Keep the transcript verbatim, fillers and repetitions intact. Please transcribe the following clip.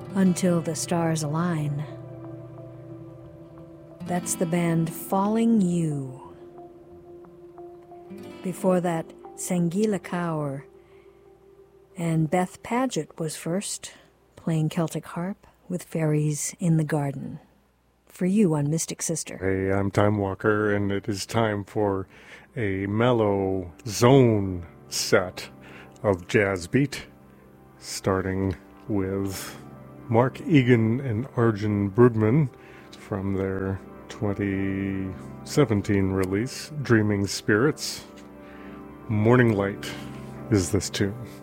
Until the Stars Align. That's the band Falling You. Before that, Sangeela Kaur and Beth Paget was first, playing Celtic harp with Fairies in the Garden. For you on Mystic Sister. Hey, I'm Time Walker, and it is time for a mellow zone set of jazz beat, starting with Mark Egan and Arjen Brugman from their twenty seventeen release, Dreaming Spirits. Morning Light is this tune.